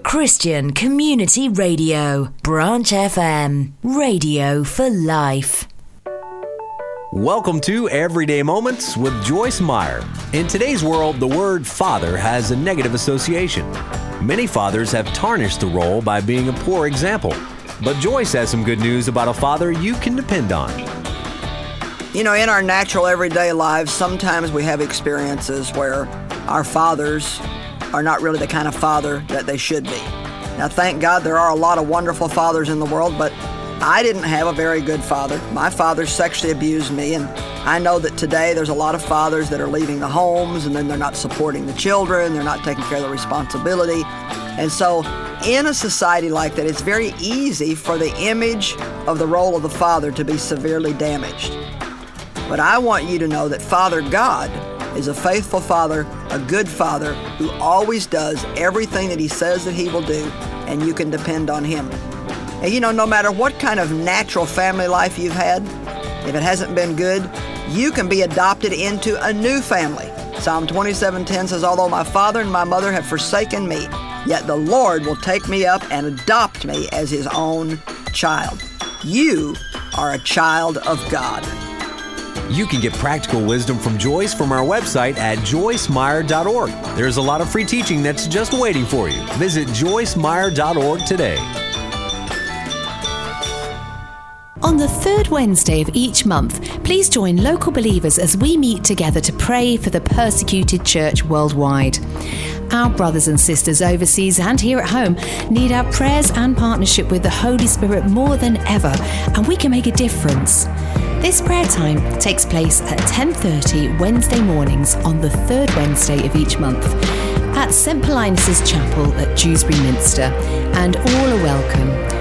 Christian Community Radio, Branch FM, radio for life. Welcome to Everyday Moments with Joyce Meyer. In today's world, the word father has a negative association. Many fathers have tarnished the role by being a poor example. But Joyce has some good news about a father you can depend on. You know, in our natural everyday lives, sometimes we have experiences where our fathers are not really the kind of father that they should be. Now, thank God there are a lot of wonderful fathers in the world, but I didn't have a very good father. My father sexually abused me, and I know that today there's a lot of fathers that are leaving the homes, and then they're not supporting the children, they're not taking care of the responsibility. And so in a society like that, it's very easy for the image of the role of the father to be severely damaged. But I want you to know that Father God is a faithful father, a good father who always does everything that he says that he will do, and you can depend on him. And you know, no matter what kind of natural family life you've had, if it hasn't been good, you can be adopted into a new family. Psalm 27:10 says, "Although my father and my mother have forsaken me, yet the Lord will take me up and adopt me as his own child." You are a child of God. You can get practical wisdom from Joyce from our website at joycemeyer.org. There's a lot of free teaching that's just waiting for you. Visit joycemeyer.org today. On the third Wednesday of each month, please join local believers as we meet together to pray for the persecuted church worldwide. Our brothers and sisters overseas and here at home need our prayers and partnership with the Holy Spirit more than ever, and we can make a difference. This prayer time takes place at 10:30 Wednesday mornings on the third Wednesday of each month at St. Paulinus' Chapel at Dewsbury Minster, and all are welcome.